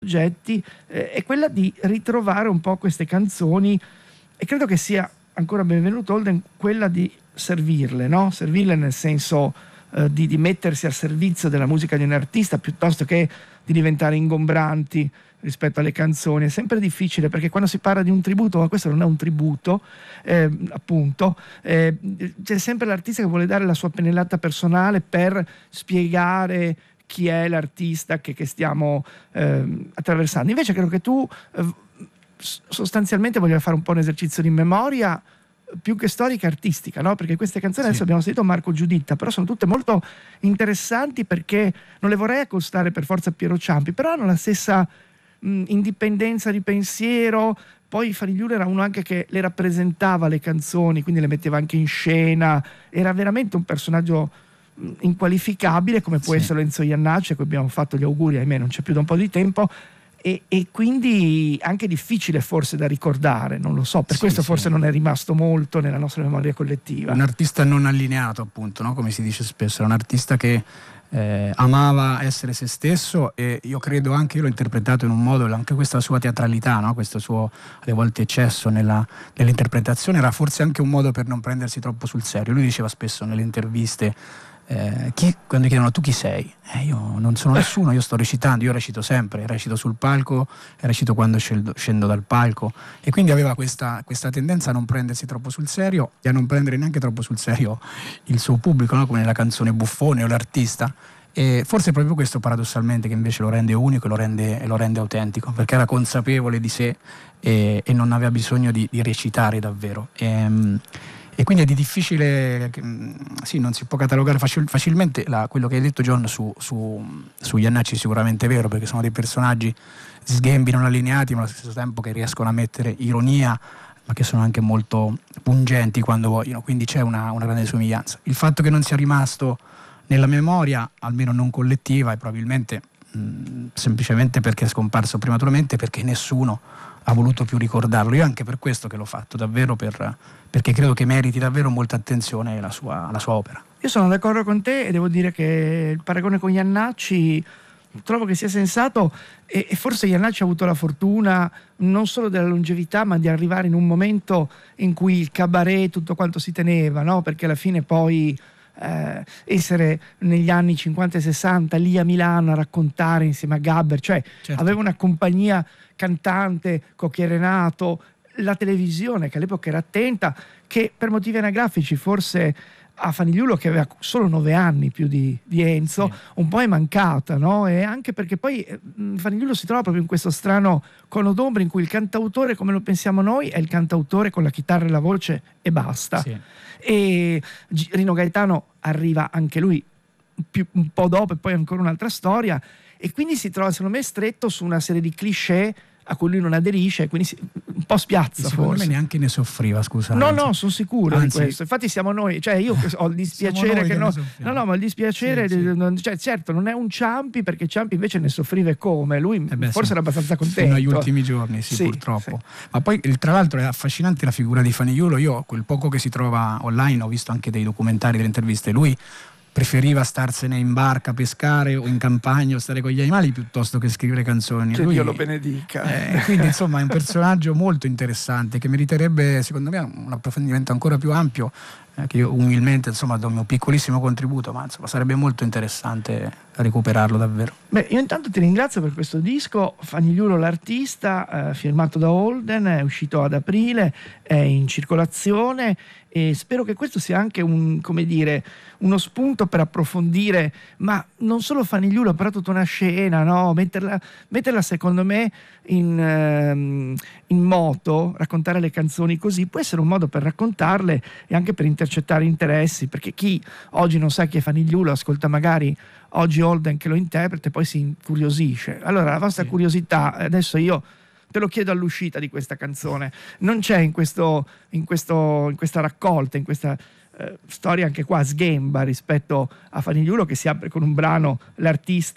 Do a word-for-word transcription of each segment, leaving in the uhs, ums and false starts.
oggetti, eh, è quella di ritrovare un po' queste canzoni, e credo che sia ancora Benvenuto Holden quella di servirle, no? Servirle nel senso eh, di, di mettersi al servizio della musica di un artista piuttosto che di diventare ingombranti rispetto alle canzoni. È sempre difficile perché quando si parla di un tributo, ma questo non è un tributo, eh, appunto, eh, c'è sempre l'artista che vuole dare la sua pennellata personale per spiegare chi è l'artista che, che stiamo eh, attraversando. Invece credo che tu eh, sostanzialmente voglia fare un po' un esercizio di memoria più che storica artistica, no? Perché queste canzoni, sì, adesso abbiamo sentito Marco Giuditta, però sono tutte molto interessanti perché non le vorrei accostare per forza a Piero Ciampi, però hanno la stessa mh, indipendenza di pensiero. Poi Fanigliulo era uno anche che le rappresentava le canzoni, quindi le metteva anche in scena, era veramente un personaggio inqualificabile come può, sì, essere Enzo Jannacci, a cui abbiamo fatto gli auguri, ahimè non c'è più da un po' di tempo, e, e quindi anche difficile forse da ricordare, non lo so, per sì, questo sì. Forse non è rimasto molto nella nostra memoria collettiva. Un artista non allineato, appunto, no? Come si dice spesso, era un artista che eh, amava essere se stesso, e io credo anche, io l'ho interpretato in un modo, anche questa sua teatralità, no? Questo suo alle volte eccesso nella, nell'interpretazione era forse anche un modo per non prendersi troppo sul serio. Lui diceva spesso nelle interviste, Eh, chi, quando chiedono tu chi sei, eh, io non sono nessuno, io sto recitando, io recito sempre, recito sul palco, recito quando scendo, scendo dal palco, e quindi aveva questa, questa tendenza a non prendersi troppo sul serio e a non prendere neanche troppo sul serio il suo pubblico, no? Come nella canzone Buffone o l'artista, e forse è proprio questo paradossalmente che invece lo rende unico e lo rende, e lo rende autentico, perché era consapevole di sé e, e non aveva bisogno di, di recitare davvero. E, E quindi è di difficile, sì, non si può catalogare facil, facilmente la, quello che hai detto, John, su, su, su Jannacci. Sicuramente è vero, perché sono dei personaggi sghembi, non allineati, ma allo stesso tempo che riescono a mettere ironia, ma che sono anche molto pungenti quando vogliono, quindi c'è una, una grande somiglianza. Il fatto che non sia rimasto nella memoria, almeno non collettiva, è probabilmente mh, semplicemente perché è scomparso prematuramente, perché nessuno ha voluto più ricordarlo. Io anche per questo che l'ho fatto, davvero per, perché credo che meriti davvero molta attenzione la sua, la sua opera. Io sono d'accordo con te e devo dire che il paragone con Jannacci trovo che sia sensato, e, e forse Jannacci ha avuto la fortuna non solo della longevità, ma di arrivare in un momento in cui il cabaret, tutto quanto si teneva, no? Perché alla fine poi Eh, essere negli anni cinquanta e sessanta lì a Milano a raccontare insieme a Gabber, cioè certo, aveva una compagnia cantante, Cocchi e Renato, la televisione che all'epoca era attenta, che per motivi anagrafici forse a Fanigliulo, che aveva solo nove anni più di, di Enzo, sì, un po' è mancata, no? E anche perché poi mh, Fanigliulo si trova proprio in questo strano cono d'ombra in cui il cantautore, come lo pensiamo noi, è il cantautore con la chitarra e la voce e basta. Sì. E Rino Gaetano arriva anche lui più, un po' dopo, e poi ancora un'altra storia, e quindi si trova secondo me stretto su una serie di cliché a cui lui non aderisce, quindi si, un po' spiazza. Secondo forse me neanche ne soffriva, scusa. No, no, sono sicuro anzi, di questo. Infatti siamo noi, cioè io ho il dispiacere che, che no, no, no, ma il dispiacere, sì, sì. Non, cioè certo non è un Ciampi, perché Ciampi invece ne soffriva come lui, eh beh, forse sì, era abbastanza contento fino agli ultimi giorni, sì, sì purtroppo. Sì. Ma poi tra l'altro è affascinante la figura di Fanigliulo. Io quel poco che si trova online ho visto anche dei documentari, delle interviste. Lui preferiva starsene in barca a pescare o in campagna o stare con gli animali piuttosto che scrivere canzoni. Che Lui, Dio lo benedica. Eh, quindi insomma è un personaggio molto interessante che meriterebbe secondo me un approfondimento ancora più ampio, eh, che io umilmente insomma do il mio piccolissimo contributo, ma insomma sarebbe molto interessante recuperarlo davvero. Beh, io intanto ti ringrazio per questo disco, Fanigliulo l'artista, eh, firmato da Holden, è uscito ad aprile, è in circolazione, e spero che questo sia anche un, come dire, uno spunto per approfondire, ma non solo Fanigliulo, però tutta una scena, no? Metterla, metterla secondo me in, ehm, in moto, raccontare le canzoni così, può essere un modo per raccontarle e anche per intercettare interessi, perché chi oggi non sa chi è Fanigliulo ascolta magari oggi Holden che lo interpreta e poi si incuriosisce. Allora la vostra sì. curiosità, adesso io te lo chiedo all'uscita di questa canzone, non c'è in, questo, in, questo, in questa raccolta, in questa eh, storia anche qua sghemba rispetto a Fanigliulo, che si apre con un brano, l'artista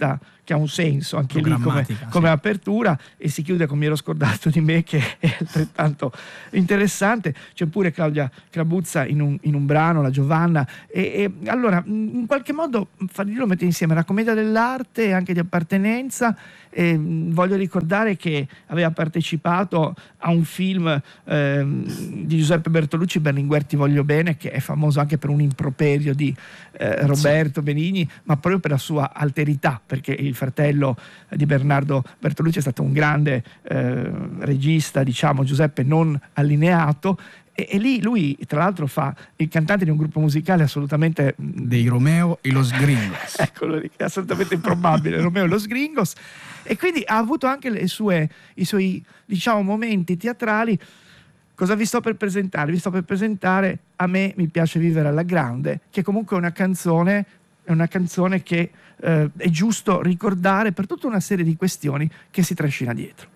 che ha un senso anche lì come, come sì. apertura, e si chiude con Mi ero scordato di me, che è altrettanto interessante. C'è pure Claudia Crabuzza in un, in un brano, la Giovanna, e, e allora in qualche modo Farinelli mette insieme la commedia dell'arte e anche di appartenenza. E voglio ricordare che aveva partecipato a un film eh, di Giuseppe Bertolucci, Berlinguer Ti voglio bene, che è famoso anche per un improperio di eh, Roberto sì. Benigni, ma proprio per la sua alterità, perché il fratello di Bernardo Bertolucci è stato un grande eh, regista, diciamo, Giuseppe non allineato. E, e lì lui tra l'altro fa il cantante di un gruppo musicale assolutamente dei Romeo e los Gringos. Eccolo lì, è assolutamente improbabile, Romeo e los Gringos. E quindi ha avuto anche le sue, i suoi, diciamo, momenti teatrali. Cosa vi sto per presentare? Vi sto per presentare A me mi piace vivere alla grande, che comunque è una canzone, è una canzone che eh, è giusto ricordare per tutta una serie di questioni che si trascina dietro.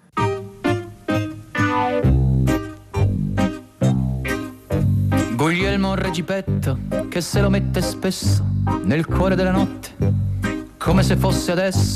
Guglielmo Regipetto che se lo mette spesso nel cuore della notte, come se fosse adesso